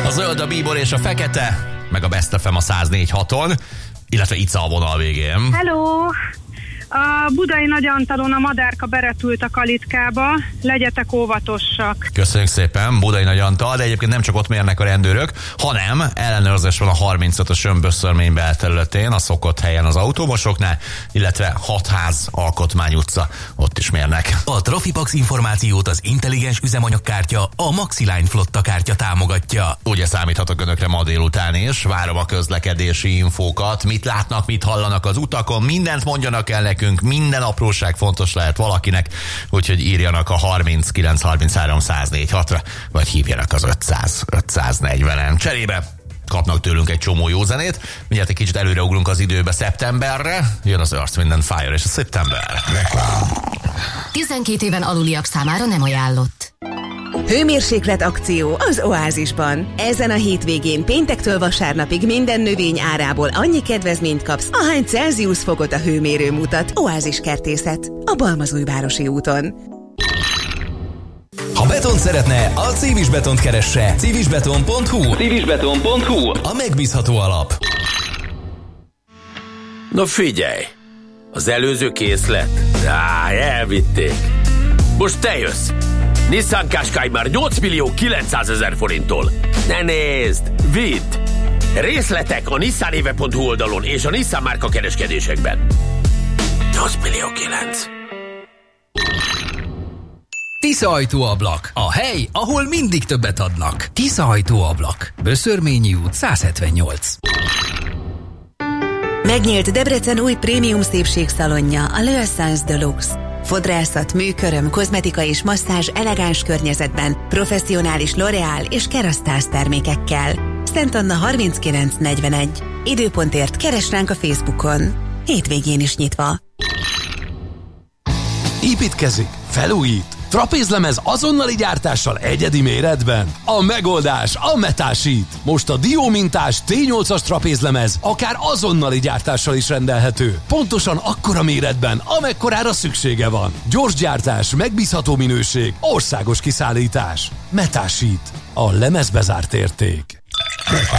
A zöld, a bíbor és a fekete, meg a Best FM a 104.6-on, illetve Ica a vonal végén. Hello! A Budai Nagyantalon a madárka berepült a kalitkába, legyetek óvatosak. Köszönjük szépen, Budai Nagyantal, de egyébként nem csak ott mérnek a rendőrök, hanem ellenőrzés van a 35-ös Önböszörmény belterületén, a szokott helyen az autómosoknál, illetve Hatház Alkotmány utca, ott is mérnek. A Trafipax információt az intelligens üzemanyagkártya, a Maxiline flotta kártya támogatja. Ugye számíthatok önökre ma délután is, várom a közlekedési infókat, mit látnak, mit hallanak az utakon, mindent mondjanak el nekünk, minden apróság fontos lehet valakinek, úgyhogy írjanak a 39 33 104.6-ra, vagy hívjanak az 500-540-en. Cserébe kapnak tőlünk egy csomó jó zenét. Mindjárt egy kicsit előreugrunk az időbe szeptemberre. Jön az Earth, Wind & Fire és a szeptember. 12 éven aluliak számára nem ajánlott. Hőmérséklet akció az Oázisban. Ezen a hétvégén péntektől vasárnapig minden növény árából annyi kedvezményt kapsz, ahány Celsius fokot a hőmérő mutat. Oázis kertészet a Balmazújvárosi úton. Ha betont szeretne, a Civis Betont keresse. civisbeton.hu. civisbeton.hu. A megbízható alap. Na figyelj! Az előző készlet? Elvitték. Most te jössz! Nissan Qashqai már 8.900.000 forinttól. Ne nézd! Vidd! Részletek a nissanéve.hu oldalon és a Nissan márka kereskedésekben. 8.900.000. Tisza Ajtóablak. A hely, ahol mindig többet adnak. Tisza Ajtóablak. Böszörményi út 178. Megnyílt Debrecen új prémium szépségszalonja, a Le Essence Deluxe. Fodrászat, műköröm, kozmetika és masszázs elegáns környezetben, professzionális L'Oréal és Kerastase termékekkel. Szent Anna 3941. Időpontért keresd ránk a Facebookon. Hétvégén is nyitva. Építkezik, felújít, trapézlemez azonnali gyártással egyedi méretben. A megoldás a Metasheet. Most a diómintás T8-as trapézlemez akár azonnali gyártással is rendelhető. Pontosan akkora méretben, amekkorára szüksége van. Gyors gyártás, megbízható minőség, országos kiszállítás. Metasheet. A lemezbezárt érték.